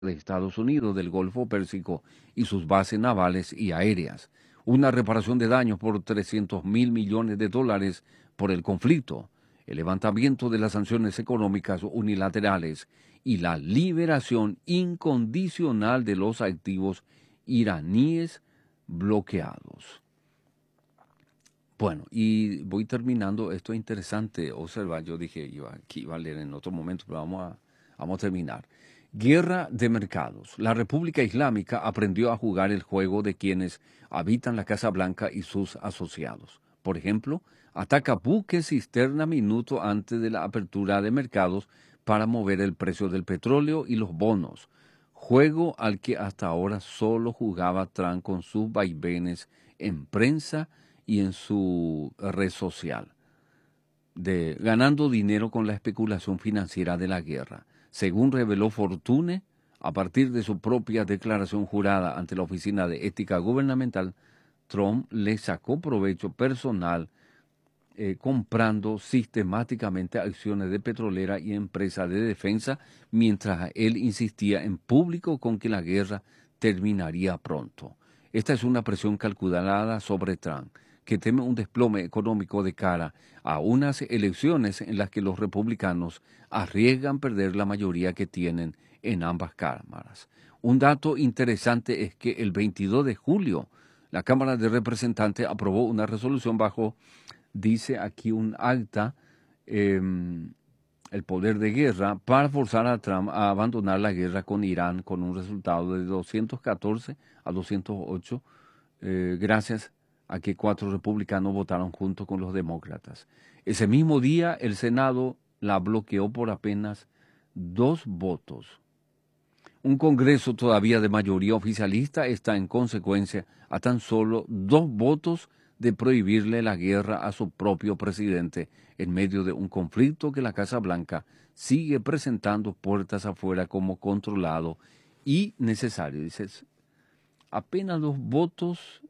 de Estados Unidos del Golfo Pérsico y sus bases navales y aéreas, una reparación de daños por 300.000 millones de dólares por el conflicto, el levantamiento de las sanciones económicas unilaterales y la liberación incondicional de los activos iraníes bloqueados. Bueno, y voy terminando, esto es interesante observar, yo dije que iba a leer en otro momento, pero vamos a terminar. Guerra de mercados. La República Islámica aprendió a jugar el juego de quienes habitan la Casa Blanca y sus asociados. Por ejemplo, ataca buques cisterna minuto antes de la apertura de mercados para mover el precio del petróleo y los bonos, juego al que hasta ahora solo jugaba Trump con sus vaivenes en prensa y en su red social, ganando dinero con la especulación financiera de la guerra. Según reveló Fortune, a partir de su propia declaración jurada ante la Oficina de Ética Gubernamental, Trump le sacó provecho personal comprando sistemáticamente acciones de petrolera y empresas de defensa, mientras él insistía en público con que la guerra terminaría pronto. Esta es una presión calculada sobre Trump, que teme un desplome económico de cara a unas elecciones en las que los republicanos arriesgan perder la mayoría que tienen en ambas cámaras. Un dato interesante es que el 22 de julio la Cámara de Representantes aprobó una resolución bajo, dice aquí un acta, el poder de guerra, para forzar a Trump a abandonar la guerra con Irán con un resultado de 214 a 208, gracias a que 4 republicanos votaron junto con los demócratas. Ese mismo día el Senado la bloqueó por apenas 2 votos. Un Congreso todavía de mayoría oficialista está en consecuencia a tan solo 2 votos de prohibirle la guerra a su propio presidente en medio de un conflicto que la Casa Blanca sigue presentando puertas afuera como controlado y necesario. Dices, apenas 2 votos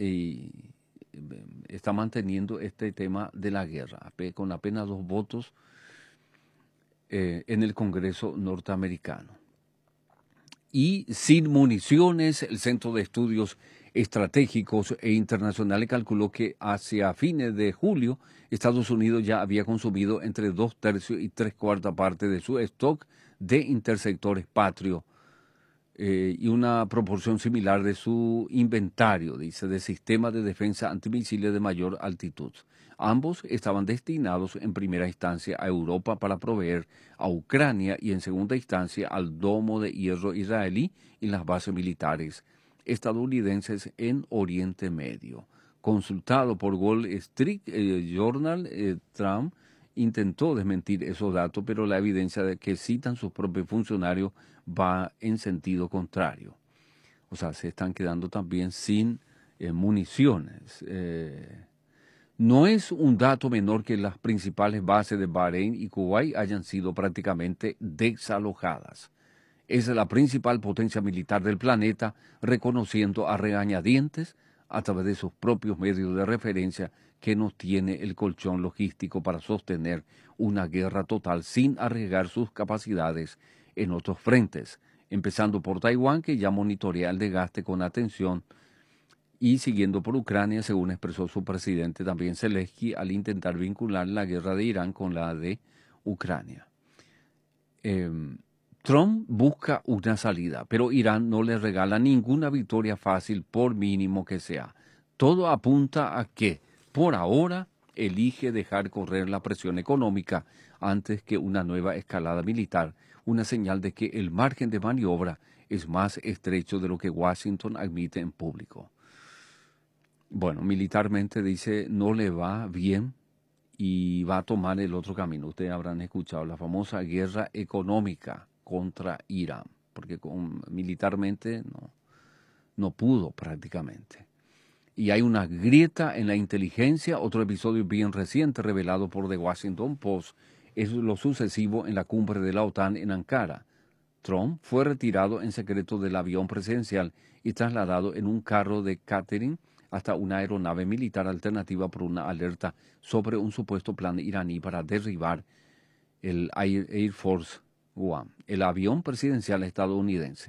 está manteniendo este tema de la guerra, con apenas 2 votos en el Congreso norteamericano. Y sin municiones, el Centro de Estudios Estratégicos e Internacionales calculó que hacia fines de julio Estados Unidos ya había consumido entre 2/3 y 3/4 partes de su stock de interceptores Patriot y una proporción similar de su inventario, dice, de sistemas de defensa antimisiles de mayor altitud. Ambos estaban destinados en primera instancia a Europa para proveer a Ucrania y en segunda instancia al domo de hierro israelí y las bases militares estadounidenses en Oriente Medio. Consultado por Wall Street Journal, Trump intentó desmentir esos datos, pero la evidencia de que citan sus propios funcionarios va en sentido contrario. O sea, se están quedando también sin municiones. No es un dato menor que las principales bases de Bahrein y Kuwait hayan sido prácticamente desalojadas. Es la principal potencia militar del planeta, reconociendo a regañadientes, a través de sus propios medios de referencia, que no tiene el colchón logístico para sostener una guerra total sin arriesgar sus capacidades en otros frentes, empezando por Taiwán, que ya monitorea el desgaste con atención, y siguiendo por Ucrania, según expresó su presidente también Zelensky, al intentar vincular la guerra de Irán con la de Ucrania. Trump busca una salida, pero Irán no le regala ninguna victoria fácil, por mínimo que sea. Todo apunta a que, por ahora, elige dejar correr la presión económica antes que una nueva escalada militar, una señal de que el margen de maniobra es más estrecho de lo que Washington admite en público. Bueno, militarmente dice no le va bien y va a tomar el otro camino. Ustedes habrán escuchado la famosa guerra económica contra Irán, porque militarmente no pudo prácticamente. Y hay una grieta en la inteligencia, otro episodio bien reciente revelado por The Washington Post, es lo sucesivo en la cumbre de la OTAN en Ankara. Trump fue retirado en secreto del avión presidencial y trasladado en un carro de catering hasta una aeronave militar alternativa por una alerta sobre un supuesto plan iraní para derribar el Air Force Guam, el avión presidencial estadounidense.